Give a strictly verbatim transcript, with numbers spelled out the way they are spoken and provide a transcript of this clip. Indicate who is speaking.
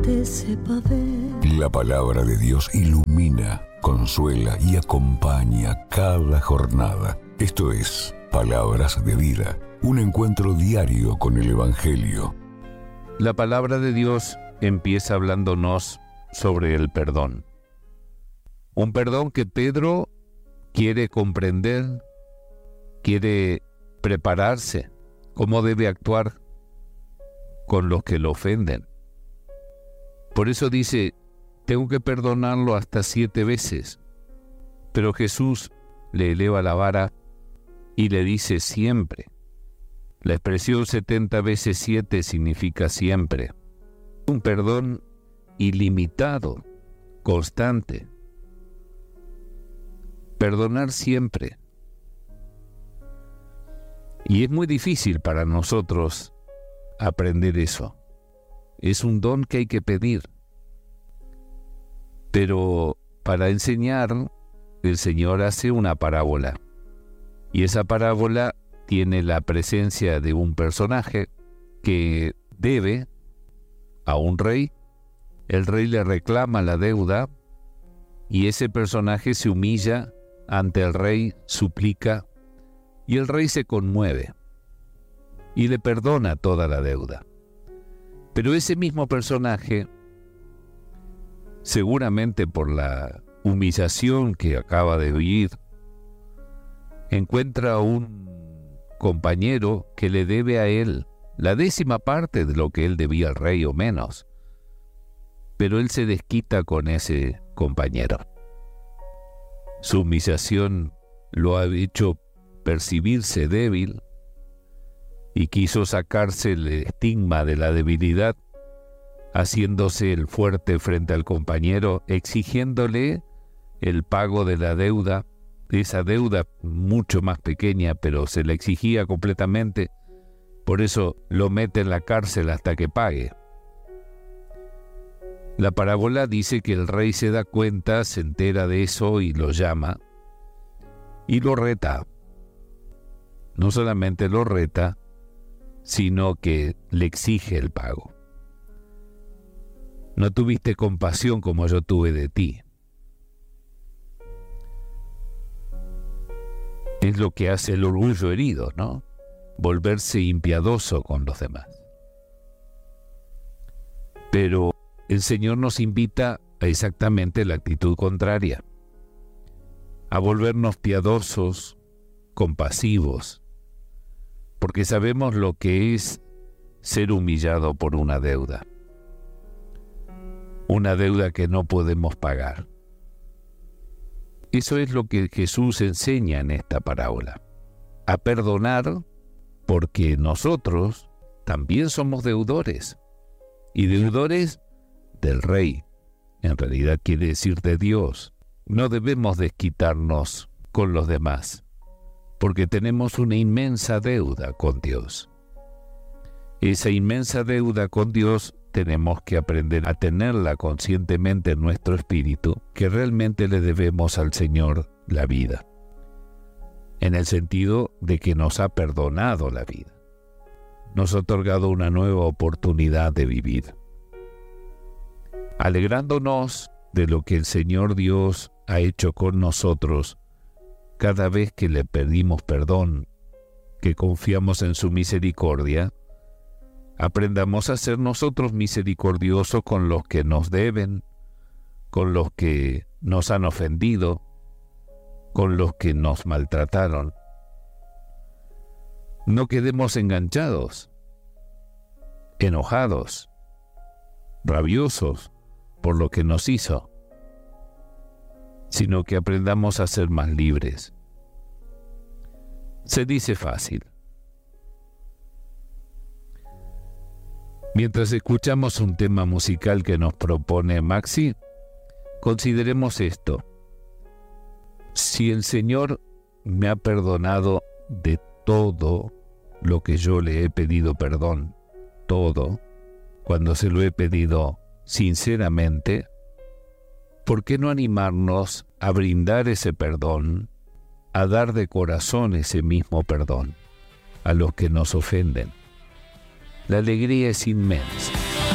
Speaker 1: te sepa ver.
Speaker 2: La palabra de Dios ilumina, consuela y acompaña cada jornada. Esto es Palabras de Vida, un encuentro diario con el Evangelio.
Speaker 3: La palabra de Dios empieza hablándonos sobre el perdón. Un perdón que Pedro quiere comprender, quiere prepararse, cómo debe actuar con los que lo ofenden. Por eso dice, tengo que perdonarlo hasta siete veces. Pero Jesús le eleva la vara y le dice siempre. La expresión setenta veces siete significa siempre. Un perdón ilimitado, constante. Perdonar siempre. Y es muy difícil para nosotros aprender eso. Es un don que hay que pedir. Pero para enseñar, el Señor hace una parábola. Y esa parábola tiene la presencia de un personaje que debe a un rey. El rey le reclama la deuda y ese personaje se humilla ante el rey, suplica y el rey se conmueve y le perdona toda la deuda. Pero ese mismo personaje, seguramente por la humillación que acaba de vivir, encuentra a un compañero que le debe a él la décima parte de lo que él debía al rey o menos. Pero él se desquita con ese compañero. Su humillación lo ha hecho percibirse débil y quiso sacarse el estigma de la debilidad, haciéndose el fuerte frente al compañero, exigiéndole el pago de la deuda, esa deuda mucho más pequeña, pero se la exigía completamente, por eso lo mete en la cárcel hasta que pague. La parábola dice que el rey se da cuenta, se entera de eso y lo llama y lo reta. No solamente lo reta, sino que le exige el pago. No tuviste compasión como yo tuve de ti. Es lo que hace el orgullo herido, ¿no? Volverse impiadoso con los demás. Pero el Señor nos invita a exactamente la actitud contraria, a volvernos piadosos, compasivos, porque sabemos lo que es ser humillado por una deuda, una deuda que no podemos pagar. Eso es lo que Jesús enseña en esta parábola, a perdonar porque nosotros también somos deudores, y deudores del Rey, en realidad quiere decir de Dios. No debemos desquitarnos con los demás, porque tenemos una inmensa deuda con Dios. Esa inmensa deuda con Dios tenemos que aprender a tenerla conscientemente en nuestro espíritu, que realmente le debemos al Señor la vida, en el sentido de que nos ha perdonado la vida, nos ha otorgado una nueva oportunidad de vivir, alegrándonos de lo que el Señor Dios ha hecho con nosotros cada vez que le pedimos perdón, que confiamos en su misericordia. Aprendamos a ser nosotros misericordiosos con los que nos deben, con los que nos han ofendido, con los que nos maltrataron. No quedemos enganchados, enojados, rabiosos por lo que nos hizo, sino que aprendamos a ser más libres. Se dice fácil. Mientras escuchamos un tema musical que nos propone Maxi, consideremos esto. Si el Señor me ha perdonado de todo lo que yo le he pedido perdón, todo, cuando se lo he pedido sinceramente, ¿por qué no animarnos a brindar ese perdón, a dar de corazón ese mismo perdón a los que nos ofenden? La alegría es inmensa.